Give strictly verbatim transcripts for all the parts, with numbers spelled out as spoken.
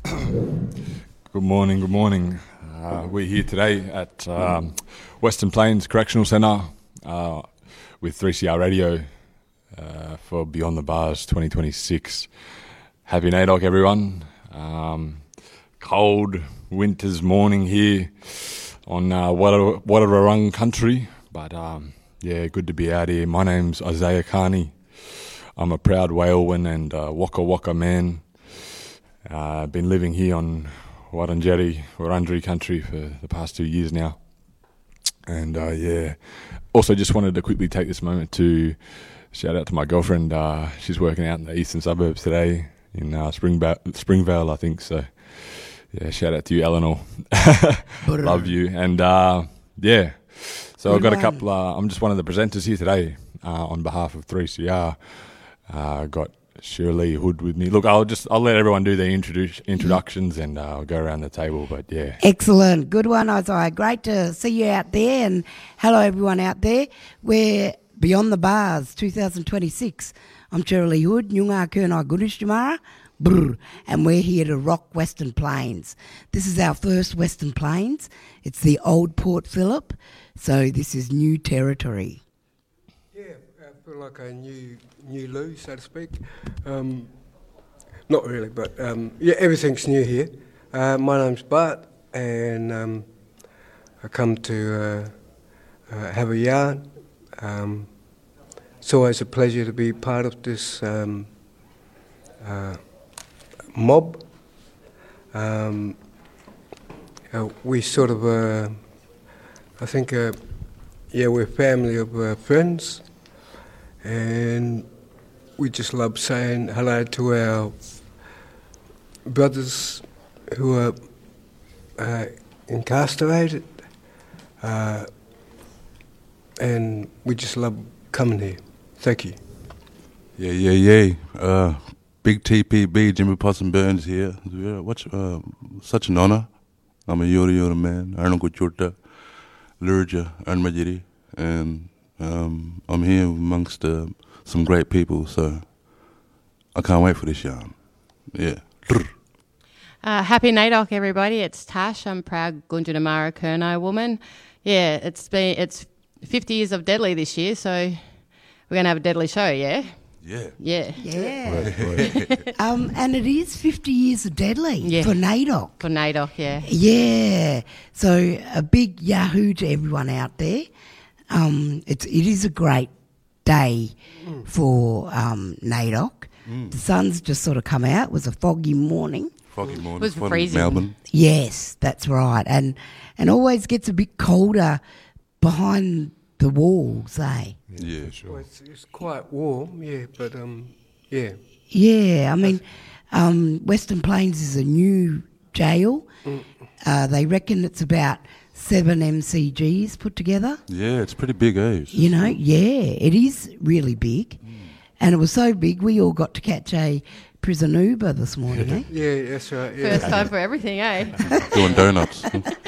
Good morning, good morning. Uh, we're here today at um, Western Plains Correctional Centre uh, with three C R Radio uh, for Beyond the Bars twenty twenty-six. Happy NAIDOC, everyone. Um, cold winter's morning here on uh, Wadawurrung country, but um, yeah, good to be out here. My name's Isaiah Carney. I'm a proud Whalewan and uh, Waka Waka man. I've uh, been living here on Wurundjeri, Wurundjeri country for the past two years now. And uh, yeah, also just wanted to quickly take this moment to shout out to my girlfriend. Uh, she's working out in the eastern suburbs today in uh, Springba- Springvale, I think. So yeah, shout out to you, Eleanor. Love you. And uh, yeah, so I've got a couple, uh, I'm just one of the presenters here today uh, on behalf of three C R. Uh, got Shirley Hood with me. Look, I'll just I'll let everyone do their introdu- introductions and uh, I'll go around the table. But yeah, excellent, good one, Isaiah. Great to see you out there, and hello everyone out there. We're Beyond the Bars twenty twenty-six. I'm Shirley Hood, Nyunga Kernai Gudishjamara, brr, and we're here to rock Western Plains. This is our first Western Plains. It's the old Port Phillip, so this is new territory. Yeah, I feel like a new. New Lou, so to speak. Um, not really, but um, yeah, everything's new here. Uh, my name's Bart, and um, I come to uh, uh, have a yarn. Um, it's always a pleasure to be part of this um, uh, mob. Um, uh, we sort of, uh, I think, uh, yeah, we're a family of uh, friends. And we just love saying hello to our brothers who are uh, incarcerated, uh, and we just love coming here. Thank you. Yeah, yeah, yeah. Uh, Big T P B, Jimmy Possum Burns here. What's uh, such an honor. I'm a Yora Yora man, Arnoko Churta, Lurja, Arnmajiri, and um, I'm here amongst uh, some great people, so I can't wait for this yarn. Yeah. Uh, happy NAIDOC, everybody. It's Tash. I'm proud Gundjinamara Kernai woman. Yeah, it's been it's fifty years of Deadly this year, so we're going to have a Deadly show, yeah? Yeah. Yeah. Yeah. Right, right. um, and it is fifty years of Deadly yeah. for NAIDOC. For NAIDOC, yeah. Yeah. So a big yahoo to everyone out there. Um, it's, it is a great day mm. for um, NAIDOC. Mm. The sun's just sort of come out. It was a foggy morning. Foggy morning. It was foggy freezing. Melbourne. Yes, that's right. And and always gets a bit colder behind the walls, eh? Yeah, yeah sure. Well, it's, it's quite warm, yeah, but um, yeah. Yeah, I mean, um, Western Plains is a new jail. Mm. Uh, they reckon it's about seven M C Gs put together. Yeah, it's pretty big, eh? You know, yeah, it is really big. Mm. And it was so big, we all got to catch a prison Uber this morning, eh? Yeah, that's right. Yeah. First time for everything, eh? Doing donuts.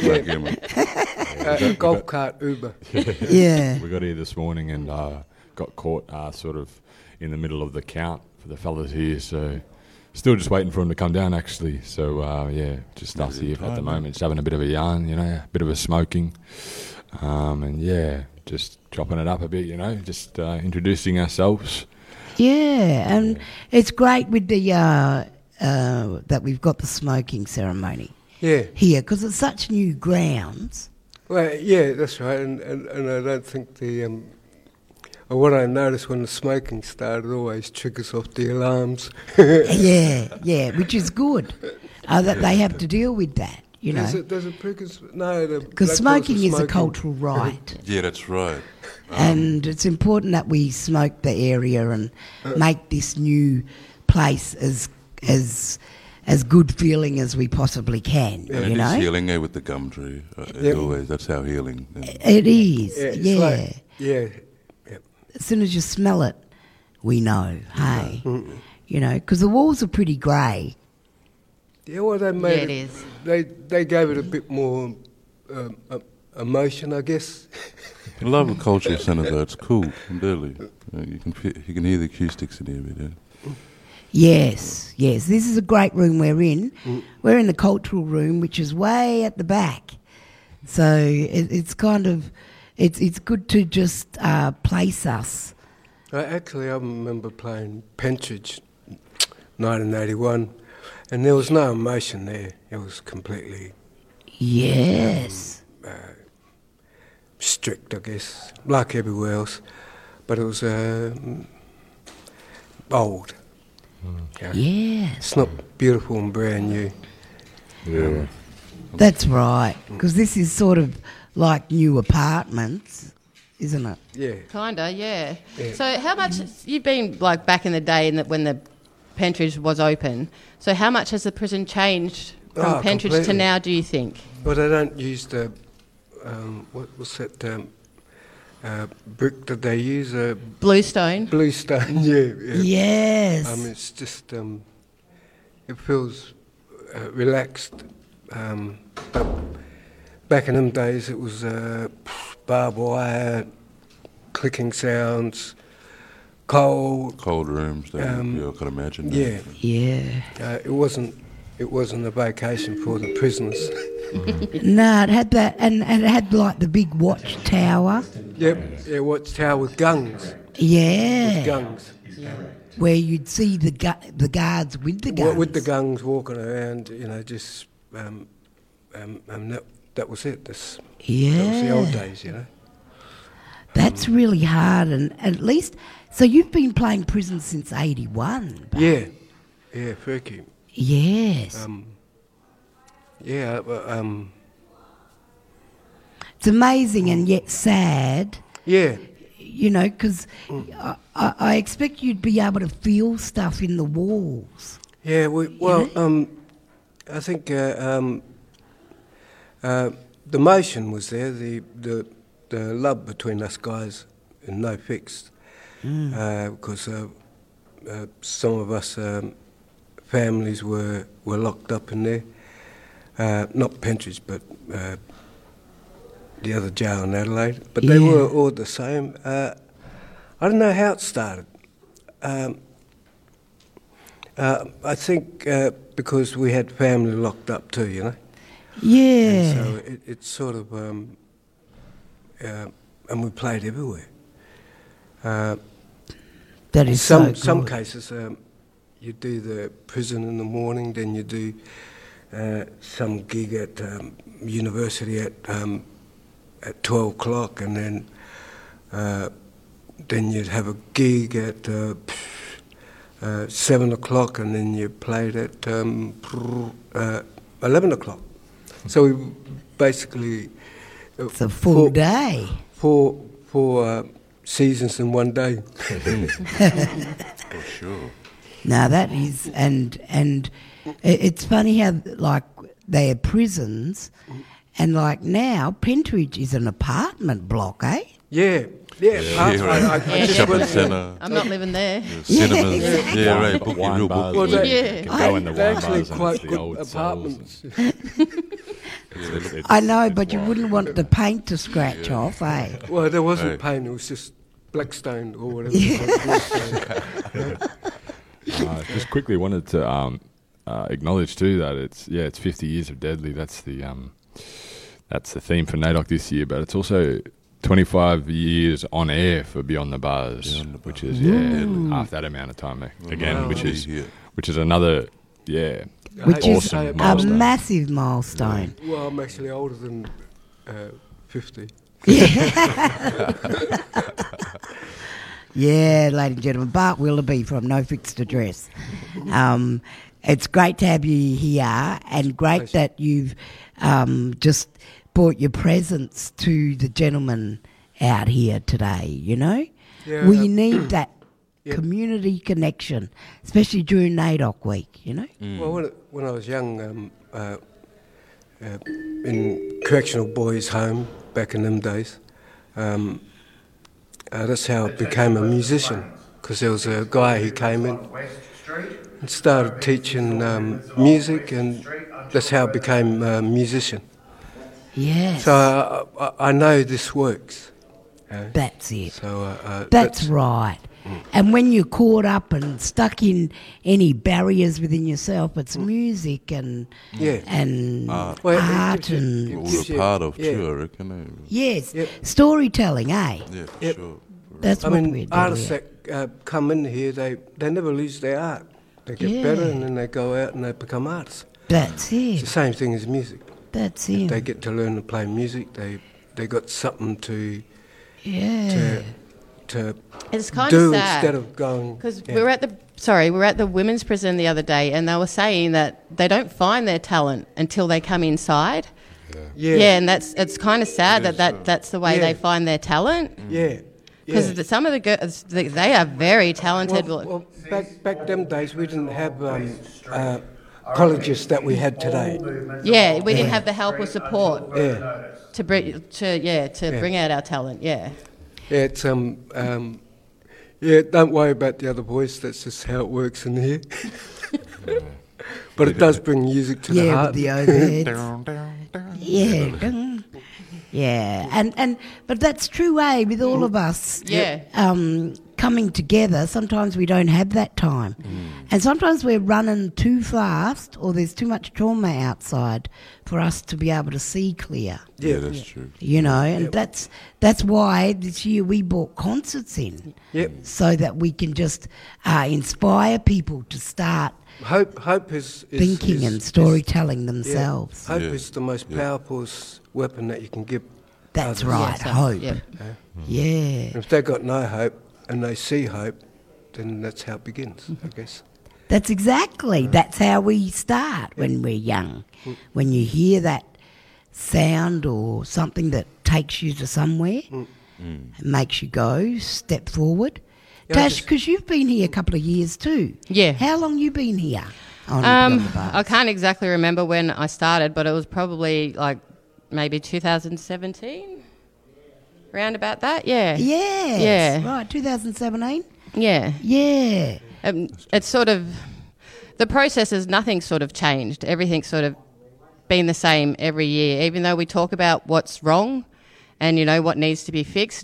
uh, golf cart Uber. Yeah. We got here this morning and uh, got caught uh, sort of in the middle of the count for the fellas here, so... Still just waiting for him to come down, actually. So, uh, yeah, just us here at the moment. Just having a bit of a yarn, you know, a bit of a smoking. Um, and, yeah, just chopping it up a bit, you know, just uh, introducing ourselves. Yeah, and yeah. It's great with the uh, uh, that we've got the smoking ceremony yeah. here because it's such new grounds. Well, yeah, that's right. And, and, and I don't think the... Um, what I noticed when the smoking started always triggers off the alarms. yeah, yeah, which is good. Uh, that they have to deal with that, you know. Does it, does it triggers? No, because smoking, smoking is a cultural right. Yeah, that's right. Um, and it's important that we smoke the area and uh, make this new place as as as good feeling as we possibly can. And you it know? is healing, eh, with the gum tree. Uh, yep. Always, that's how healing. It is, yeah. Yeah. Like, yeah. As soon as you smell it, we know, hey. Mm-hmm. You know, because the walls are pretty grey. Yeah, well, they made yeah, it, it, is. They, they gave it a bit more um, uh, emotion, I guess. I love the cultural centre, though. It's cool, really. Uh, you can you can hear the acoustics in here, yeah. Yes, yes. This is a great room we're in. Mm. We're in the cultural room, which is way at the back. So it, it's kind of, it's it's good to just uh, place us. Uh, actually, I remember playing Pentridge, nineteen eighty-one, and there was no emotion there. It was completely Yes. uh, strict, I guess, like everywhere else. But it was uh, old. Yeah. Yes. It's not beautiful and brand new. Yeah. That's right. Because this is sort of like new apartments, isn't it? Yeah. Kinda, yeah. Yeah. So how much you've been like back in the day in the, when the Pentridge was open? So how much has the prison changed from Oh, Pentridge to completely. now? Do you think? But I don't use the, um, what was that um, uh, brick that they use? Uh, Bluestone. bluestone, yeah. yeah. Yes. I mean, it's just, um, it feels uh, relaxed. Um, but back in them days, it was uh, barbed wire, clicking sounds, cold. Cold rooms, there, Um, yeah, I can imagine. that. Yeah, yeah. uh, it wasn't. It wasn't a vacation for the prisoners. No, it had that, and, and it had like the big watchtower. Yep, yeah, watchtower with guns. Yeah. Guns. Where you'd see the gu- the guards with the Wa- guns. With the guns walking around, you know, just um, um, and that that was it. This, Yeah. That was the old days, you know. That's really hard, and at least, so you've been playing prison since eighty-one. Yeah, yeah, Ferky. Yes. Um, yeah, but, um, It's amazing and yet sad, yeah, you know, because I, I, I expect you'd be able to feel stuff in the walls. yeah. We, well, um, I think uh, um, uh, the motion was there. The the the love between us guys, and no fixed, uh, because uh, uh, some of us. Um, Families were, were locked up in there, uh, not Pentridge, but uh, the other jail in Adelaide. But they Yeah. were all the same. Uh, I don't know how it started. Um, uh, I think uh, because we had family locked up too, you know. Yeah. And so it, it's sort of, um, uh, and we played everywhere. Uh, that is some so good. some cases. Um, You do the prison in the morning, then you do uh, some gig at um, university at um, at twelve o'clock, and then uh, then you'd have a gig at uh, uh, seven o'clock, and then you played at um, uh, eleven o'clock. So we basically uh, It's a full four, day. four four uh, seasons in one day. For sure. Now that is, and and i- it's funny how like they are prisons, and like now Pentridge is an apartment block, eh? Yeah, yeah. Yeah, I- yeah, I- right. I- I Yeah, just Shopping went- centre, I'm not living there. cinemas. exactly. Yeah, right. Wine- Book your wine real bars. book. Well, they- Yeah. You can go in the They're wine actually bars and quite it's the good old souls. apartments. It's- it's- I know, it's but you wild. wouldn't want the paint to scratch off, eh? Well, there wasn't Hey. paint; it was just blackstone or whatever. it's called, blackstone. Uh, just quickly wanted to um, uh, acknowledge too that it's yeah it's fifty years of Deadly. That's the um, that's the theme for NAIDOC this year, but it's also twenty-five years on air for Beyond the Bars, Beyond the which Bars. is yeah Ooh. half that amount of time eh, again, Wow. which is Yeah. which is another yeah Which I- is I- awesome a milestone. massive milestone. Well, I'm actually older than uh, fifty. Yeah, ladies and gentlemen, Bart Willoughby from No Fixed Address. Um, it's great to have you here, and great Pleasure. that you've um, just brought your presence to the gentlemen out here today, you know? Yeah, We uh, need that yeah. community connection, especially during NAIDOC week, you know? Well, when, when I was young, um, uh, uh, in correctional boys' home back in them days, um, uh, that's how I became a musician. Because there was a guy who came in and started teaching um, music, and that's how I became a musician. Yes, So uh, I, I know this works. uh, that's it. so uh, uh, That's right. And when you're caught up and stuck in any barriers within yourself, it's music and Yeah. and Art. Well, it art gives you- and it All gives a you- part of yeah. too, I reckon. eh? yes, Yep. storytelling, eh? Yeah, for Yep. sure. That's I what mean, we're doing. artists that uh, come in here, they, they never lose their art. They get Yeah. better and then they go out and they become artists. That's It's the it. same thing as music. That's If it. they get to learn to play music, they they got something to Yeah. to to It's kind do of sad. instead of going. Because yeah. we were at the sorry, we were at the women's prison the other day, and they were saying that they don't find their talent until they come inside. yeah, Yeah, and that's it's kind of sad that, that that's the way Yeah. they find their talent. yeah, Because yeah. some of the girls, they they are very talented. Well, well, back back them days, we didn't have um, uh, colleges that we had today. yeah, we didn't have the help or support Yeah, to bring to yeah to Yeah. bring out our talent. Yeah, yeah. It's um um. Yeah, don't worry about the other boys. That's just how it works in here. But it does bring music to the Yeah, heart. with the overheads. Yeah. ding. Yeah. And and but that's true, eh, with all of us. Yeah. Um, coming together, sometimes we don't have that time. And sometimes we're running too fast or there's too much trauma outside for us to be able to see clear. Yeah, Yeah. that's true. You know, and Yep. that's that's why this year we brought concerts in. Yep. So that we can just uh, inspire people to start Hope, hope is, is thinking is, and storytelling themselves. Yeah. Hope Yeah. is the most Yeah. powerful s- weapon that you can give. That's others. right, So, hope. yeah. Yeah. And if they got no hope and they see hope, then that's how it begins, I guess. That's exactly. That's how we start when we're young. When you hear that sound or something that takes you to somewhere, it makes you go, step forward. Yeah, I Tash, just- because you've been here a couple of years too. Yeah. How long you been here? On Um, Beyond the Bars? I can't exactly remember when I started, but it was probably like maybe two thousand seventeen, round about that. Yeah, Yes. Yeah. Right, twenty seventeen? yeah. Yeah. Um, it's sort of the process is nothing sort of changed. Everything's sort of been the same every year, even though we talk about what's wrong and you know what needs to be fixed.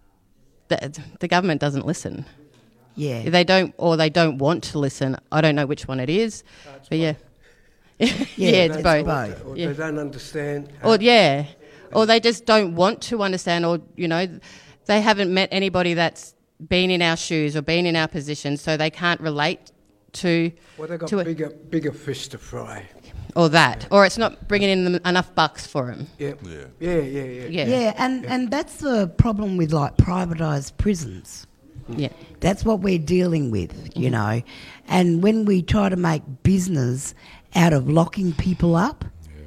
The, the government doesn't listen. Yeah. They don't, or they don't want to listen. I don't know which one it is, but yeah, yeah, it's it's both. both. Or Yeah. they don't understand. Or yeah, or they just don't want to understand, or you know, they haven't met anybody that's been in our shoes or been in our position, so they can't relate to Well, they got to it. bigger, bigger fish to fry. or that, or it's not bringing in them enough bucks for them. Yeah, Yeah. yeah, yeah, yeah. Yeah, Yeah, and, and that's the problem with like privatised prisons. yeah, That's what we're dealing with, you know. And when we try to make business out of locking people up,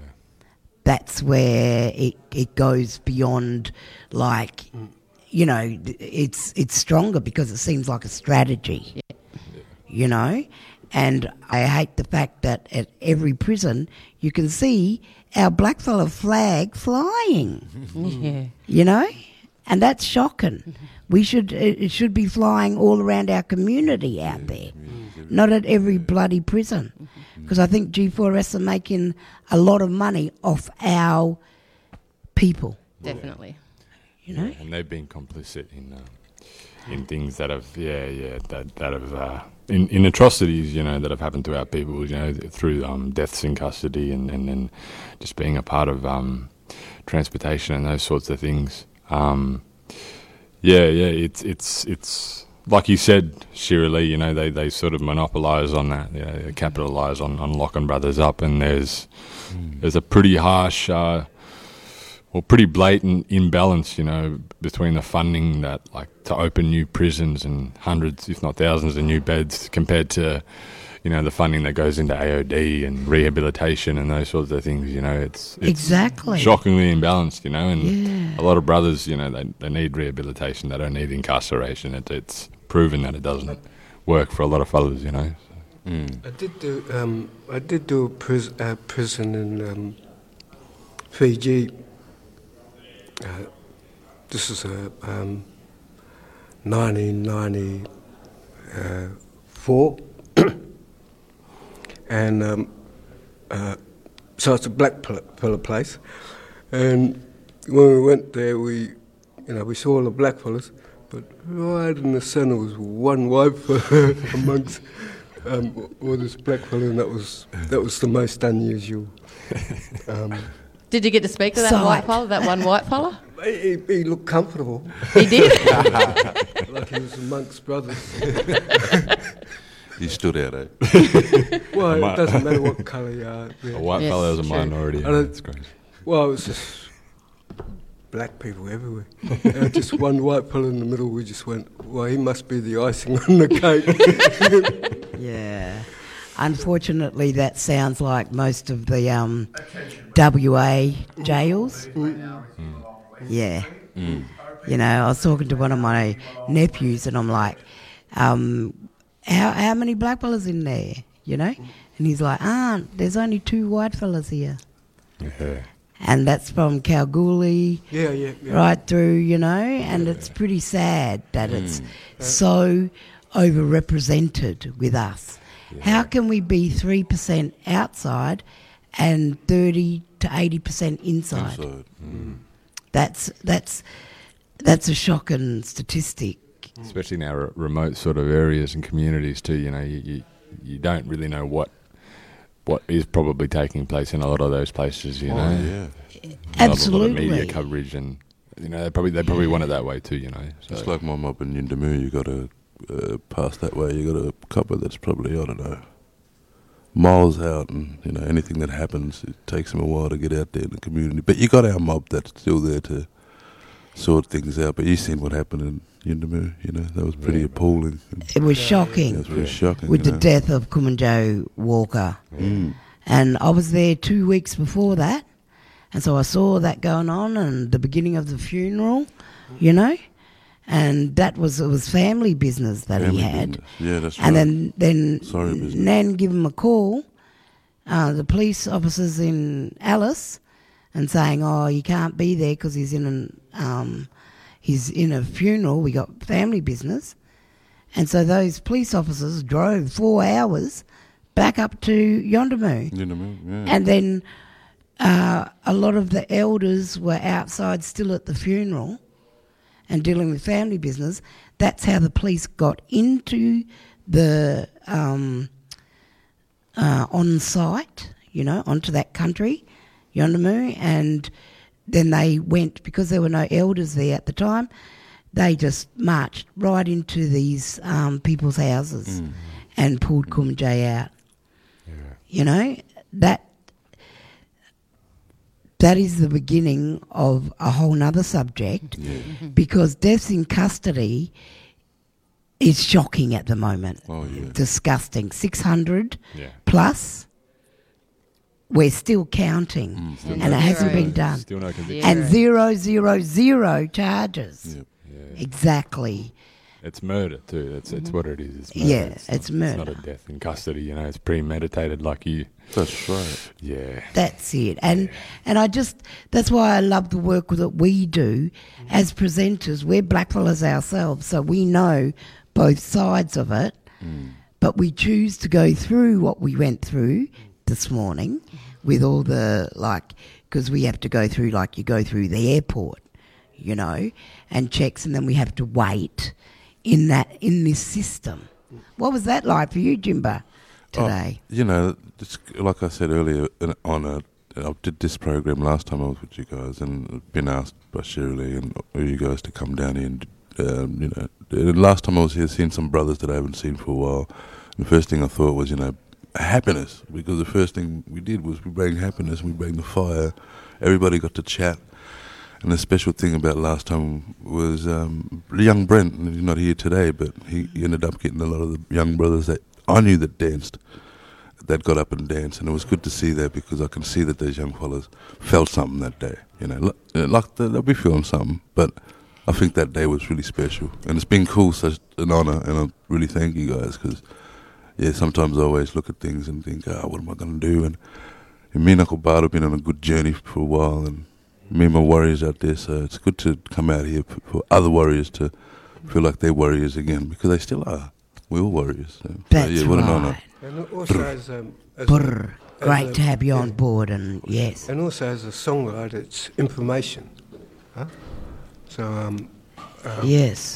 that's where it, it goes beyond, like, you know, it's it's stronger because it seems like a strategy, you know. And I hate the fact that at every prison you can see our blackfella flag flying, yeah. you know, and that's shocking. We should it it should be flying all around our community out there, not at every bloody prison, because I think G four S are making a lot of money off our people, Definitely. you know. And they've been complicit in uh, in things that have, yeah, yeah, that that have uh, in in atrocities, you know, that have happened to our people, you know, through um, deaths in custody and and then just being a part of um, transportation and those sorts of things. Um, yeah, yeah, it's it's it's like you said, Shira Lee. You know, they, they sort of monopolise on that. You know, they capitalise on, on locking brothers up, and there's there's a pretty harsh. Uh, Well, pretty blatant imbalance, you know, between the funding that, like, to open new prisons and hundreds, if not thousands, of new beds compared to, you know, the funding that goes into A O D and rehabilitation and those sorts of things. You know, it's, it's Exactly. shockingly imbalanced. You know, and Yeah. a lot of brothers, you know, they they need rehabilitation. They don't need incarceration. It, it's proven that it doesn't work for a lot of fellas. You know. Mm. I did do um, I did do a pris- uh, prison in um, Fiji. Uh, this is a um, nineteen ninety-four, and um, uh, so it's a black fella place. And when we went there, we, you know, we saw all the black fellas, but right in the centre was one white fella amongst um, all this black fella, and that was that was the most unusual. Um, Did you get to speak to that Sight. white fella, that one white fella? he, he looked comfortable, He did? like he was amongst brothers. He stood out, eh? Well, mi- it doesn't matter what colour you are. A really. white Yes, fellow is a true. minority. I don't- It's crazy. Well, it was just black people everywhere. uh, just one white fella in the middle. We just went, well, he must be the icing on the cake. Yeah. Unfortunately, that sounds like most of the um, W A jails. Yeah. You know, I was talking to one of my nephews, and I'm like, um, how how many black fellas in there? You know, and he's like, ah, there's only two white fellas here, Yeah. and that's from Kalgoorlie yeah, yeah, yeah. right through. You know, and it's pretty sad that it's so overrepresented with us. How can we be three percent outside and thirty to eighty percent inside? Inside. That's that's that's a shocking statistic. Especially in our re- remote sort of areas and communities too. You know, you, you you don't really know what what is probably taking place in a lot of those places. You Oh, know, yeah. Not a lot of Absolutely. media coverage, and you know they probably they probably want it that way too. You know, so It's like my mob in Yindamu, you got to uh, pass that way, you got a copper that's probably, I don't know, miles out, and, you know, anything that happens, it takes them a while to get out there in the community. But you got our mob that's still there to sort things out. But you seen what happened in Yindamu, you know, that was pretty Yeah. appalling. And It was it shocking was pretty Yeah. shocking. with you the know. death of Kumanjo Walker. Mm. And I was there two weeks before that. And so I saw that going on and the beginning of the funeral, you know. And that was, it was family business that Family he had. business. Yeah, that's And right. then, then Sorry business. Nan give him a call, uh, the police officers in Alice, and saying, oh, he can't be there because he's in an, um, he's in a funeral. We got family business. And so those police officers drove four hours back up to Yondamu. Yindamu, yeah. And then uh, a lot of the elders were outside still at the funeral and dealing with family business. That's how the police got into the um, uh, on site, you know, onto that country, Yondamu, and then they went, because there were no elders there at the time, they just marched right into these um, people's houses Mm. and pulled Kumanjay out. yeah. You know, that that is the beginning of a whole nother subject, Yeah. because deaths in custody is shocking at the moment. Oh, yeah. Disgusting. six hundred Yeah. plus. We're still counting, Mm, still and it hasn't Zero. been done. Still no conviction. Yeah. And zero, zero, zero charges. Yep. Yeah. Exactly. It's murder too. That's it's what it is. It's murder. Yeah, it's, it's not, It's not murder. a death in custody. You know, it's premeditated. Like you. That's right. Yeah. That's it. And and I just, that's why I love the work that we do as presenters. We're blackfellas ourselves, so we know both sides of it, Mm. but we choose to go through what we went through this morning with all the, like, because we have to go through, like you go through the airport, you know, and checks, and then we have to wait in that, in this system. What was that like for you, Jimba, today? Oh, you know, it's, like I said earlier in- on a, I did this program last time I was with you guys, and been asked by Shirley and you guys to come down here and, um, you know, and last time I was here, seeing some brothers that I haven't seen for a while. The first thing I thought was, you know, happiness, because the first thing we did was we bring happiness, we bring the fire. Everybody got to chat. And the special thing about last time was um, young Brent, and he's not here today, but he, he ended up getting a lot of the young brothers that I knew that danced, that got up and danced. And it was good to see that, because I can see that those young fellas felt something that day. You know, L- like they'll be feeling something, but I think that day was really special. And it's been cool, such an honour, and I really thank you guys, because yeah, sometimes I always look at things and think, oh, what am I going to do? And, and me and Uncle Bart have been on a good journey for a while, and me and my warriors out there, so it's good to come out here for, for other warriors to feel like they're warriors again, because they still are. We're all warriors. So, so That's yeah, what an honour. right. And also as, um, as Brr. as Great a- to have you on yeah. board, and yes. And also as a songwriter, it's information. Huh? So um, um, Yes.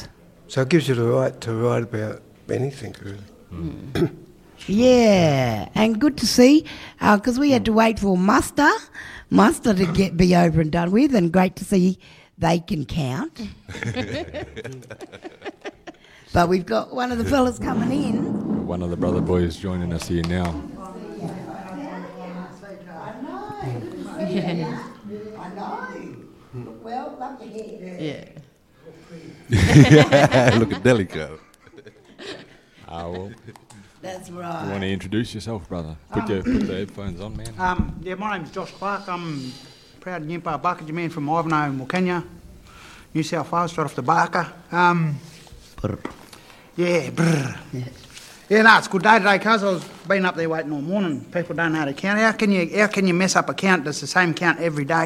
So it gives you the right to write about anything, really. Mm. Yeah, and good to see, because uh, we had to wait for muster, muster to get be over and done with, and great to see they can count. But we've got one of the fellas coming in. One of the brother boys joining us here now. Yeah. I know. Well, love your hair. Yeah. Look at Delico. Uh, well, That's you right. want to introduce yourself, brother? Put, Um, your, put the headphones on, man. Um, yeah, my name's Josh Clark. I'm proud Nyimpa Barker man from Ivanhoe, Wilcannia, New South Wales, straight off the Barker. Um, yeah, brr. Yeah, no, it's a good day today, cuz I was been up there waiting all morning. People don't know how to count. How can you how can you mess up a count that's the same count every day?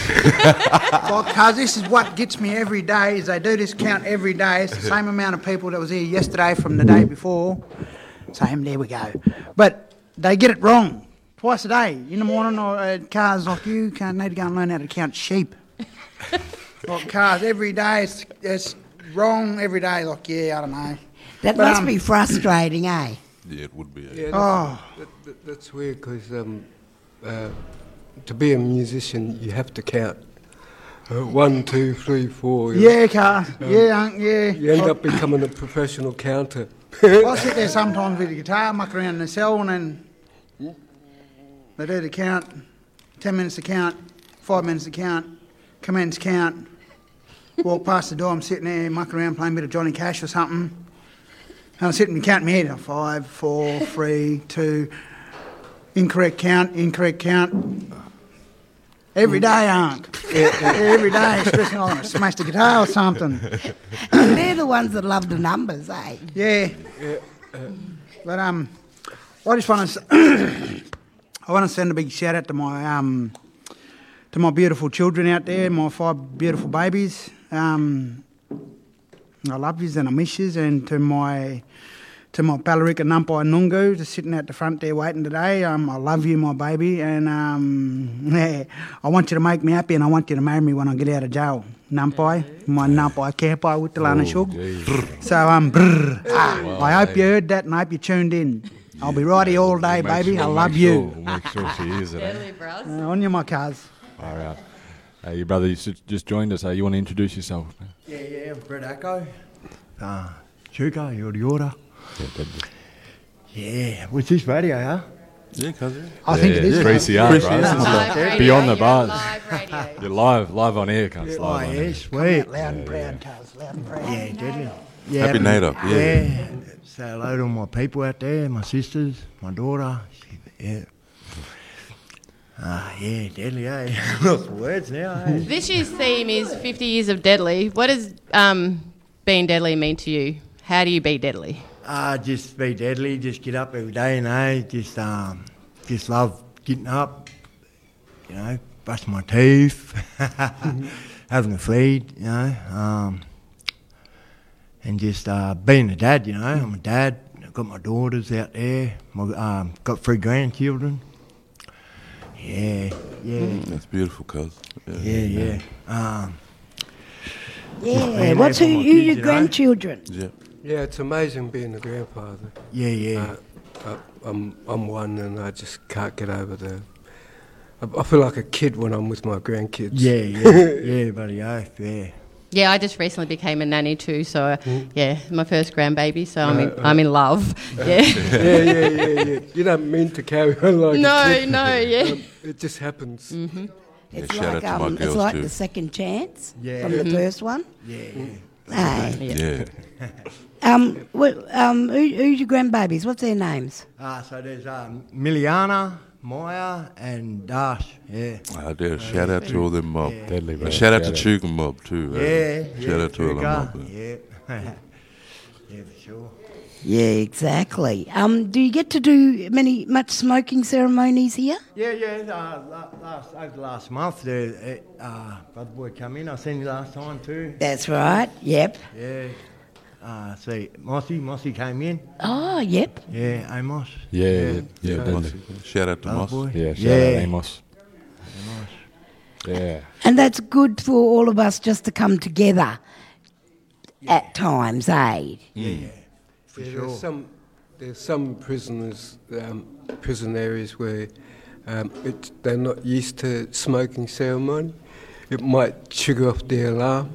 Well, cuz this is what gets me every day, is they do this count every day. It's the same amount of people that was here yesterday from the day before. Same, there we go. But they get it wrong twice a day. In the morning, or uh, cars like you can't need to go and learn how to count sheep. Like cars, every day it's, it's wrong every day. Like, yeah, I don't know. That But, must um, be frustrating, eh? Yeah, it would be. Yeah, Yeah. that's, Oh. that, that, that's weird because um, uh, to be a musician, you have to count. Uh, one, two, three, four. you know. Yeah, car. Yeah, um, yeah. You end up becoming a professional counter. I sit there sometimes with the guitar, muck around in the cell, and then they do the count. Ten minutes to count, five minutes to count, commence count. Walk past the door, I'm sitting there mucking around playing a bit of Johnny Cash or something. And I'm sitting and counting my head. Five, four, three, two. Incorrect count, incorrect count. Every day, Unc. Every day, stressing I'm going to smash the guitar or something. And they're the ones that love the numbers, eh? Yeah. But um, I just want to I want to send a big shout out to my um to my beautiful children out there, my five beautiful babies. Um, I love yous and I miss yous, and to my to my Palarika Numpai Nungu, just sitting out the front there waiting today. Um, I love you, my baby, and um, yeah, I want you to make me happy, and I want you to marry me when I get out of jail. Numpai, my Numpai Kampai with the Lana Shug. So um, brrr, ah, I hope you heard that, and I hope you tuned in. I'll be right here all day, We'll make baby. sure- I we'll love make you. Sure, we'll make sure she hears it. Eh? Deadly, bros. Uh, on you, my cars. All right. Uh, your brother you s- just joined us. Uh, you want to introduce yourself? Man? Yeah, yeah, I'm Brett Echo. Uh, Chuka, Yorta Yorta. Yeah, deadly. Yeah, what's this radio, huh? Yeah, cousin. I think it is. three C R, bro. This is Live like radio, beyond the you're bars. Live radio. You're live, live on air, cunts. Oh, Live on yeah, air. sweet. Loud and proud, cars. Loud and proud. Yeah, deadly. Yeah, Happy night up. Yeah. Yeah. Say hello to my people out there, my sisters, my daughter. She, yeah. Ah, yeah, deadly, eh? Lost for words now, eh? This year's theme is fifty years of Deadly. What does um, being deadly mean to you? How do you be deadly? Ah, just be deadly, just get up every day and eh, just um, just love getting up, you know, brush my teeth, having a feed, you know, um, and just uh, being a dad, you know. I'm a dad. I've got my daughters out there. My, um, got three grandchildren. Yeah, yeah, That's beautiful, cuz. yeah, yeah. Um, Yeah. being What's there who, for my who kids, your you know. grandchildren? Yeah. Yeah, it's amazing being a grandfather. yeah, yeah. Uh, I, I'm I'm one, and I just can't get over the. I, I feel like a kid when I'm with my grandkids. Yeah, yeah, yeah, buddy, oh, yeah. Yeah, I just recently became a nanny too, so uh, Hmm. yeah, my first grandbaby, so I'm in, Uh, uh. I'm in love. Yeah. yeah, yeah, yeah, yeah. You don't mean to carry on like a No, kid. no, yeah. Um, it just happens. Mm-hmm. It's shout like out to my um, it's girls like too. the second chance Yeah. from the first one. Yeah, Aye. Yeah. Yeah. Um, wh- um, who, who's your grandbabies? What's their names? Ah, so there's um, Miliana, Maya, and Dash. Yeah. I dare shout out to all them mob. Yeah. Deadly, bro. And shout out to Shout Chuka mob too. Yeah, eh? yeah. Shout out to all them Chuka, mob. eh? Yeah. Yeah, for sure. Yeah, exactly. Um, do you get to do many much smoking ceremonies here? Yeah, yeah. Uh, la- last over the last month, the uh, uh, brother boy come in. I seen you last time too. That's right. Yep. Yeah. Uh, see, Mossy, Mossy came in. Oh, yep. Yeah, Amos. Yeah, yeah, yeah, Yeah, deadly. Moss. Shout out to Brother Moss. boy. Yeah, shout yeah. out Amos. Amos. Yeah. And that's good for all of us just to come together. at times, eh? Yeah, for Yeah, sure. There's some there's some prisoners, um, prison areas where um, it, they're not used to smoking ceremony. It might trigger off the alarm.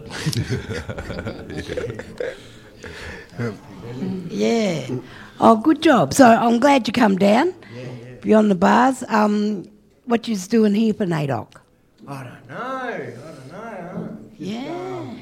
Yeah. Oh, good job. So I'm glad you come down. Yeah, yeah. Beyond the Bars. Um, what you doing here for NAIDOC? I don't know. I don't know. Huh? Just, Yeah. um,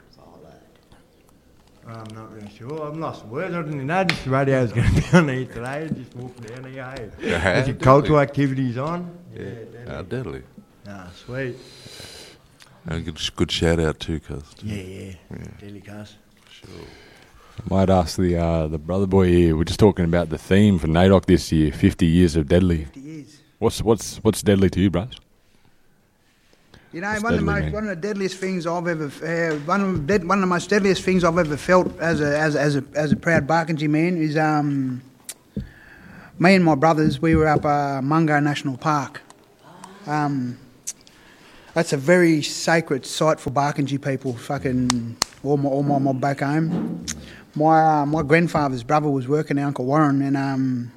I'm not really sure. I'm lost for words. I didn't know this radio's going to be on here today. Just walking down here. Hey. Yeah, There's your cultural activities on. Yeah, uh, deadly. Ah, sweet. And good, good shout out too, cuz. Yeah, yeah. Deadly cuz. Sure. Might ask the uh, the brother boy here. We're just talking about the theme for NAIDOC this year, fifty years of Deadly. fifty years. What's what's what's Deadly to you, bros? You know, What's one of, the deadly most, mean? one of the deadliest things I've ever, uh, one of the, dead, one of the most deadliest things I've ever felt as a as a, as a, as a proud Barkindji man is um, me and my brothers. We were up uh, Mungo National Park. Um, that's a very sacred site for Barkindji people. Fucking all my all my mob back home. My uh, my grandfather's brother was working at Uncle Warren, and um,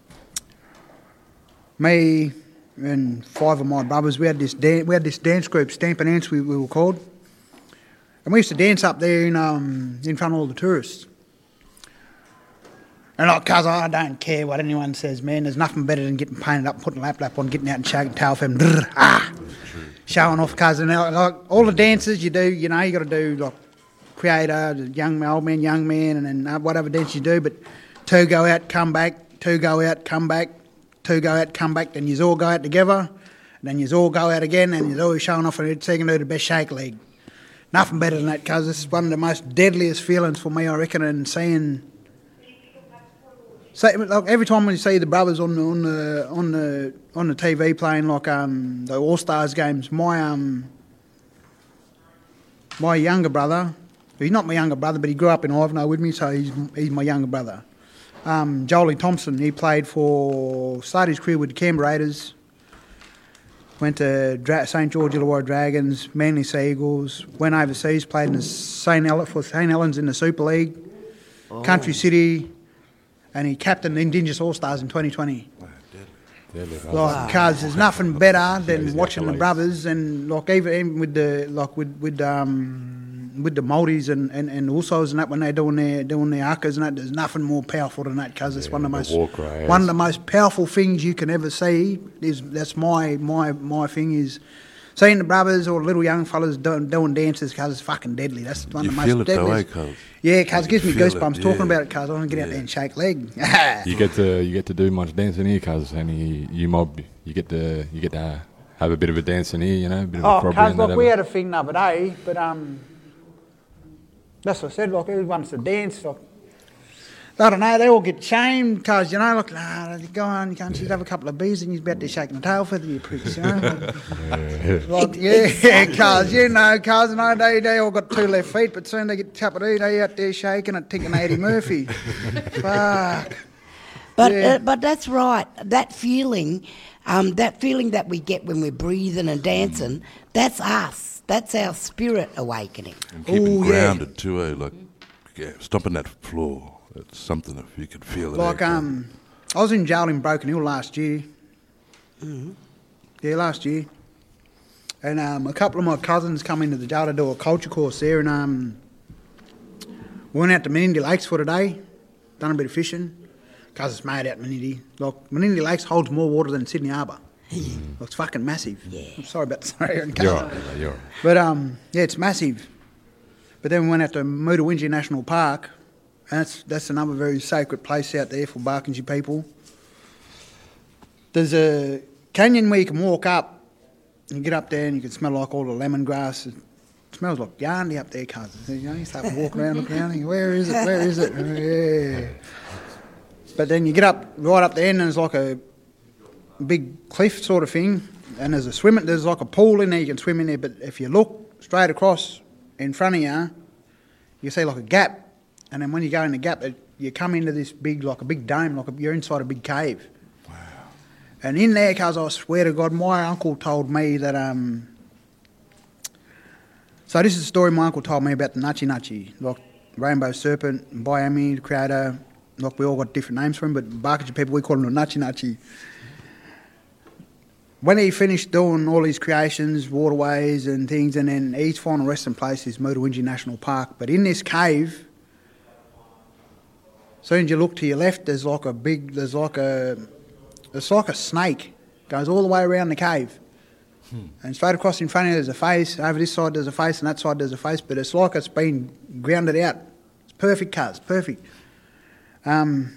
me and five of my brothers, we had this dan- we had this dance group, Stamp and Ants, we, we were called, and we used to dance up there in um in front of all the tourists. And like, cuz I don't care what anyone says, man. There's nothing better than getting painted up, putting lap lap on, getting out and shaking tail for them, ah, showing off, cuz. And uh, like all the dances you do, you know, you got to do like creator, the young man, old man, young man, and then uh, whatever dance you do. But two go out, come back, two go out, come back. Two go out, come back, then you all go out together, and then you all go out again, and you're always showing off and second to the best shake leg. Nothing better than that, cuz it's one of the most deadliest feelings for me, I reckon, and seeing. Say, like every time when you see the brothers on the on the on the on the T V playing like um the All Stars games, my um my younger brother, he's not my younger brother, but he grew up in Ivanhoe with me, so he's he's my younger brother. Um, Jolie Thompson, he played for, started his career with the Canberra Raiders, went to Dra- Saint George Illawarra Dragons, Manly Sea Eagles, went overseas, played in the Saint El- for Saint Helens in the Super League, oh. Country City, and he captained the Indigenous All-Stars in twenty twenty. Wow, deadly. Like, wow. Cause there's nothing better than watching the brothers, and like even, even with the like with with um with the Māoris and, and, and Usos and that, when they're doing their doing their akas and that, there's nothing more powerful than that, cause it's Yeah, one of the the most war one of the most powerful things you can ever see. Is that's my my my thing is seeing the brothers or little young fellas doing, doing dances, cause it's fucking deadly. That's one You of the feel most it though, eh, deadliest. cuz? Yeah, cause it gives me feel goosebumps it, talking yeah. about it, cause I want to get out Yeah. there and shake leg. You get to you get to do much dancing here, cuz, and you, you mob you get to you get to have a bit of a dance in here, you know, a bit of a Oh, crobbery cuz and like that. we ever. had a thing the other day, but um, that's what I said. Like everyone wants to dance. Like, I don't know. They all get shamed because you know, like, nah, go on, you can't just have a couple of beers and you're about to shaking the tail feather, you pricks, you know. Like, yeah, cuz you know, cuz no, they they all got two left feet, but soon they get tappity, they out there shaking it, thinking Eddie Murphy. Fuck. But Yeah. uh, but that's right. That feeling, um, that feeling that we get when we're breathing and dancing, that's us. That's our spirit awakening. And keeping Ooh, yeah. grounded too, eh? Like, yeah, stomping that floor. It's something if you could feel it. Like eh, cuz? um, I was in jail in Broken Hill last year. Mm-hmm. Yeah, last year. And um, a couple of my cousins come into the jail to do a culture course there, and um, we went out to Menindee Lakes for today, done a bit of fishing, because it's made out Menindee. Like, Menindee Lakes holds more water than Sydney Harbour. Like, it's fucking massive. Yeah. I'm sorry about the swearing. You're right, mate, you're right. But um, yeah, it's massive. But then we went out to Mutawinji National Park, and that's that's another very sacred place out there for Barkindji people. There's a canyon where you can walk up and get up there, and you can smell like all the lemongrass. It smells like yarny up there, cuz. You know, you start walking around, looking around, and you, where is it? Where is it? Yeah. But then you get up right up there, and there's like a big cliff sort of thing, and there's a swimming. There's like a pool in there. You can swim in there, but if you look straight across in front of you, you see like a gap, and then when you go in the gap, it, you come into this big, like a big dome, like a, you're inside a big cave. Wow! And in there, cuz I swear to God, my uncle told me that. Um, so this is the story my uncle told me about the Nachi Nachi. Like Rainbow Serpent, Biami, the creator. Like we all got different names for him, but Barkagee people, we call him Nachi Nachi. When he finished doing all his creations, waterways and things, and then his final resting place is Mutawinji National Park. But in this cave, as soon as you look to your left, there's like a big, there's like a, it's like a snake, goes all the way around the cave. Hmm. And straight across in front of you there's a face, over this side there's a face, and that side there's a face, but it's like it's been grounded out. It's perfect, cuz, perfect. Um,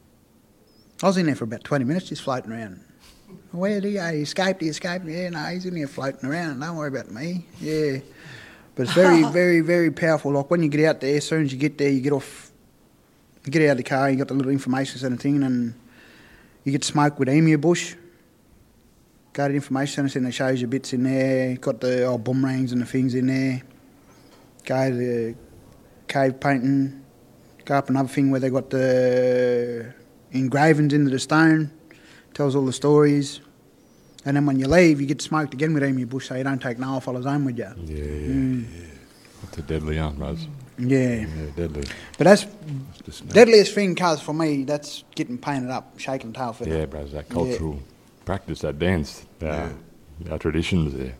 I was in there for about twenty minutes just floating around. Where did he go? He escaped, he escaped. Yeah, no, he's in here floating around. Don't worry about me. Yeah. But it's very, very, very powerful. Like when you get out there, as soon as you get there, you get off, you get out of the car, you got the little information centre thing, and you get smoked with emu bush. Go to the information centre, and it shows you bits in there. Got the old boomerangs and the things in there. Go to the cave painting. Go up another thing where they got the engravings into the stone. Tells all the stories. And then when you leave, you get smoked again with emu bush, so you don't take no fellas home with you. Yeah, yeah, Mm. yeah. It's a deadly, aren't Rose? Yeah. Yeah, deadly. But that's It's just deadliest thing, cuz, for me, that's getting painted up, shaking tail feather. Yeah, bros, that cultural practice, that dance, our, our traditions there.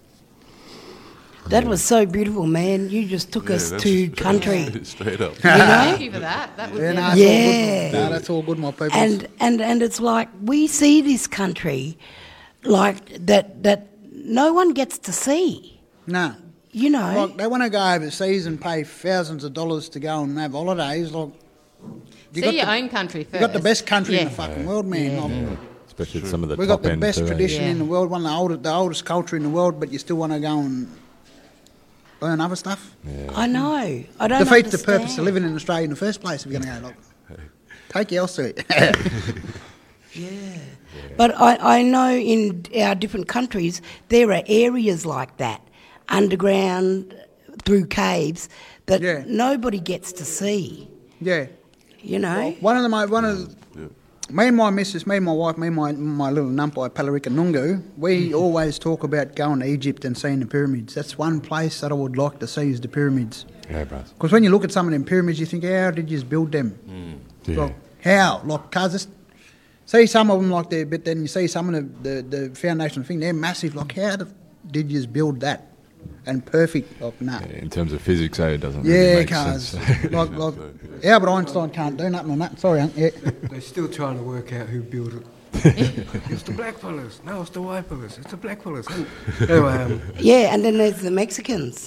That was so beautiful, man. You just took Yeah, us that's- to that's country. Straight up. You know? Thank you for that. That was Yeah, no, yeah. it's Yeah. all good. No, that's all good, my people. And and and it's like we see this country like that that no one gets to see. no. You know. Like, they want to go overseas and pay thousands of dollars to go and have holidays. Like, you See your own country first. You got the best country in Yeah. the fucking world, man. Yeah. Like, Yeah. Especially some of the we got top the end best too, eh? tradition Yeah. in the world, one of the oldest, the oldest culture in the world, but you still want to go and learn other stuff. Yeah. I know. I don't Defeats the understand. purpose of living in Australia in the first place if you're going to go, like, take your else to it. Yeah. But I, I know in our different countries there are areas like that, underground, through caves, that Yeah. nobody gets to see. Yeah. You know? One of the mo- one of the, me and my missus, me and my wife, me and my my little numpai Palarika Nungu, we always talk about going to Egypt and seeing the pyramids. That's one place that I would like to see is the pyramids. Yeah, bros. Because when you look at some of them pyramids, you think, how did you build them? Yeah. Like, how? Like, cause it's, see some of them like that, but then you see some of the, the, the foundational thing, they're massive. Like, how the, did you build that? And perfect, like, nah. Yeah, in terms of physics, eh, it doesn't Yeah, really make cause sense. like, like Albert Einstein can't do nothing on that. Sorry, Unc, yeah. They're still trying to work out who built it. It's the black fellas. No, it's the white fellas. It's the black fellas. Anyway, um, Yeah, and then there's the Mexicans.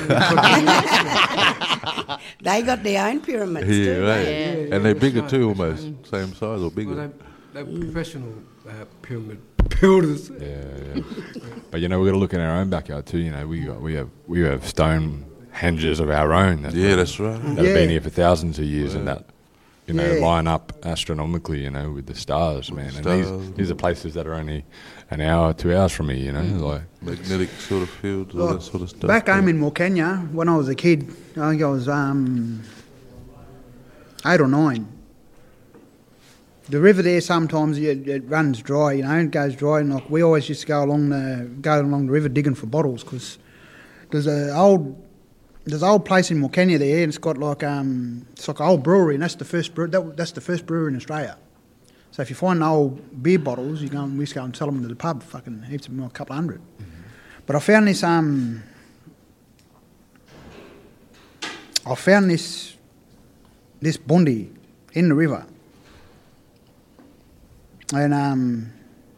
They got their own pyramids Yeah, too. right. Yeah. And they're that's bigger right, too, that's almost. right. Same size or bigger. well, they, they're professional uh, pyramid builders. Yeah, yeah. But you know, we've got to look in our own backyard too. You know, we got we have we have stone henges of our own. That, Yeah, that's right. that have Yeah. been here for thousands of years, and that you know Yeah. line up astronomically. You know, with the stars, man. And stars. these these are places that are only an hour, two hours from me. You know, like Magnetic sort of fields, all Well, that sort of stuff. Back home in Morkenya, when I was a kid, I think I was um, eight or nine. The river there sometimes it, it runs dry, you know, it goes dry, and like we always used to go along the go along the river digging for bottles because there's a old there's an old place in Morkenya there, and it's got like um it's like an old brewery, and that's the first brew, that, that's the first brewery in Australia. So if you find old beer bottles, you go and we used to go and sell them to the pub, fucking heaps of them, a couple of hundred. But I found this um I found this this bundi in the river. And um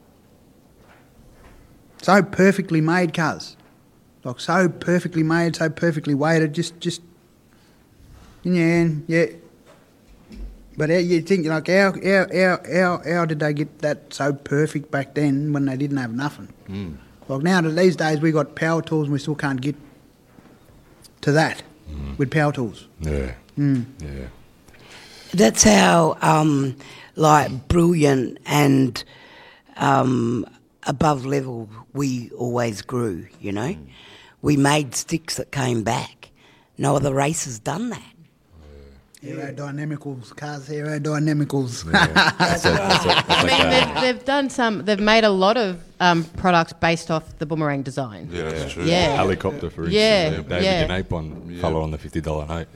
so perfectly made, cuz. Like so perfectly made, so perfectly weighted, just just in your hand, yeah. But how, you think like how, how how how how did they get that so perfect back then when they didn't have nothing? Mm. Like now these days we got power tools and we still can't get to that with power tools. yeah, Mm. yeah. That's how, um, like, brilliant and um, above level we always grew, you know. We made sticks that came back. No other race has done that. Aerodynamicals, cars, aerodynamicals. That's right. I mean, they've, they've done some. They've made a lot of um, products based off the boomerang design. Yeah, that's true. Yeah. Helicopter, for instance. Yeah, David yeah. Yanape on Yeah. fellow on the fifty dollar note. You know,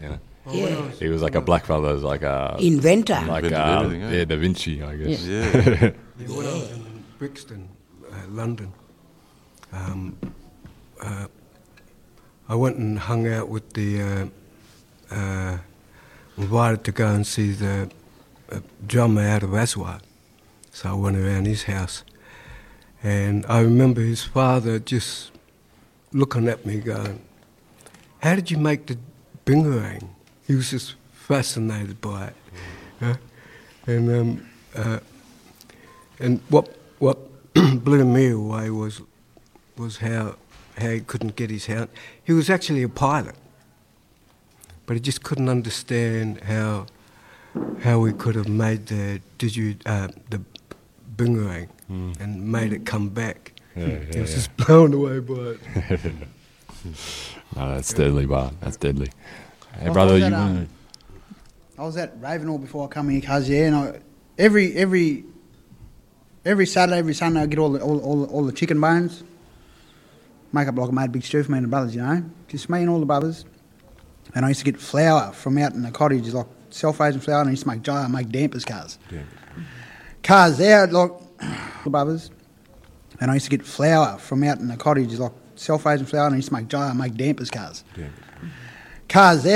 Yeah. He was like a Blackfellas, like a Inventor. like Invented uh, everything, eh? yeah, Da Vinci, I guess. Yeah. Yeah, when I was in Brixton, uh, London, um, uh, I went and hung out with the, uh, uh, invited to go and see the uh, drummer out of Aswad. So I went around his house. And I remember his father just looking at me going, how did you make the bingarang? He was just fascinated by it. Uh, and um, uh, and what what blew me away was was how how he couldn't get his hand. He was actually a pilot, but he just couldn't understand how how we could have made the digi uh, the bingarang Mm. and made it come back. Yeah, He yeah, was yeah. just blown away by it. No, that's deadly, Bart. That's deadly. Hey, Well, brother, I was you at, want um, I was at Ravenhall before I come here, cuz, yeah, and I, every every every Saturday, every Sunday, I get all the all, all, all the chicken bones, make up like I made a big stew for me and the brothers, you know, just me and all the brothers. And I used to get flour from out in the cottage, like self-raising flour, and I used to make jar, make dampers, cars. Cars there, like the brothers. And I used to get flour from out in the cottage, like self-raising flour, and I used to make jar, make dampers, cars. Cars there.